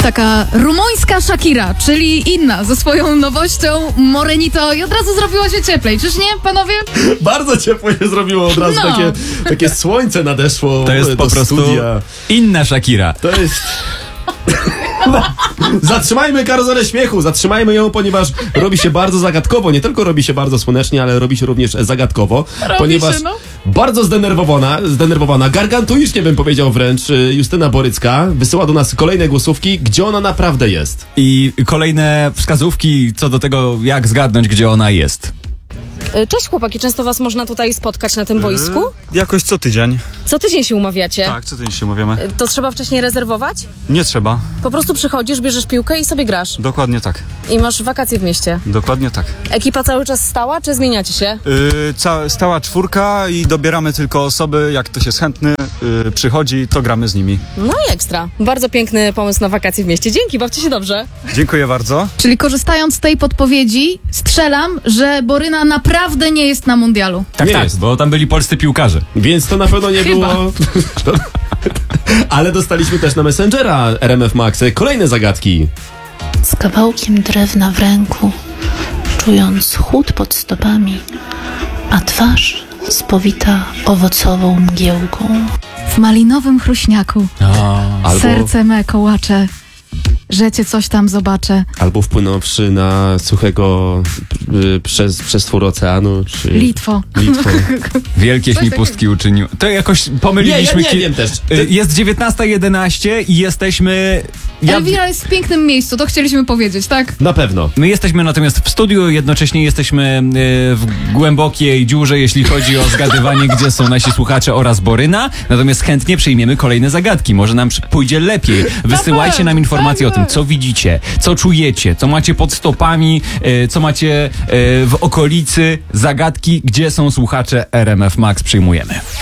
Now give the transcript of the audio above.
Taka rumuńska Shakira, czyli inna, ze swoją nowością Morenito i od razu zrobiło się cieplej. Czyż nie, panowie? Bardzo ciepło się zrobiło od razu, takie słońce nadeszło. To jest do po prostu studia. inna Shakira. To jest... Zatrzymajmy karuzelę śmiechu, zatrzymajmy ją, ponieważ robi się bardzo zagadkowo. Nie tylko robi się bardzo słonecznie, ale robi się również zagadkowo. Ponieważ bardzo zdenerwowana, gargantuicznie bym powiedział wręcz, Justyna Borycka wysyła do nas kolejne głosówki, gdzie ona naprawdę jest. I kolejne wskazówki co do tego, jak zgadnąć, gdzie ona jest. Cześć chłopaki, często was można tutaj spotkać na tym boisku? Jakoś co tydzień. Co tydzień się umawiacie? Tak, co tydzień się umawiamy. To trzeba wcześniej rezerwować? Nie trzeba. Po prostu przychodzisz, bierzesz piłkę i sobie grasz. Dokładnie tak. I masz wakacje w mieście. Dokładnie tak. Ekipa cały czas stała, czy zmieniacie się? Stała 4 i dobieramy tylko osoby, jak ktoś jest chętny, przychodzi, to gramy z nimi. No i ekstra. Bardzo piękny pomysł na wakacje w mieście. Dzięki, bawcie się dobrze. Dziękuję bardzo. Czyli korzystając z tej podpowiedzi, strzelam, że Boryna naprawdę nie jest na mundialu. Tak, Nie tak, jest. bo tam byli polscy piłkarze. Więc to na pewno nie Chyba. było... Ale dostaliśmy też na Messengera RMF Max kolejne zagadki. Z kawałkiem drewna w ręku, czując chłód pod stopami, a twarz spowita owocową mgiełką. W malinowym chruśniaku Albo, serce me kołacze, że cię coś tam zobaczę. albo wpłynąwszy na suchego przez twór oceanu, czy... Litwo. Litwo. Wielkieś mi takiego. pustki uczynił. To jakoś pomyliliśmy. Nie, ja nie wiem też. Jest 19:11 i jesteśmy... Elwira jest w pięknym miejscu, to chcieliśmy powiedzieć, tak? Na pewno. My jesteśmy natomiast w studiu, jednocześnie jesteśmy w głębokiej dziurze, jeśli chodzi o zgadywanie, gdzie są nasi słuchacze oraz Boryna. Natomiast chętnie przyjmiemy kolejne zagadki. Może nam pójdzie lepiej. Wysyłajcie nam informacje o tym, co widzicie, co czujecie, co macie pod stopami, co macie w okolicy. Zagadki, gdzie są słuchacze RMF Max, przyjmujemy.